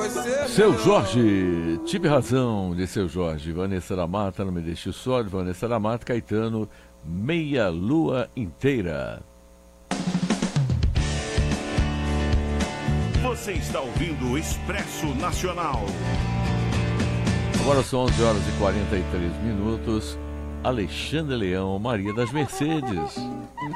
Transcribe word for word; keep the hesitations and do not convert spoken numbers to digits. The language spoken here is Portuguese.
você. Seu Jorge, tive razão de seu Jorge. Vanessa da Mata, Não Me Deixe Só, de Vanessa da Mata. Caetano, Meia Lua Inteira. Você está ouvindo o Expresso Nacional. Agora são onze horas e quarenta e três minutos. Alexandre Leão, Maria das Mercedes.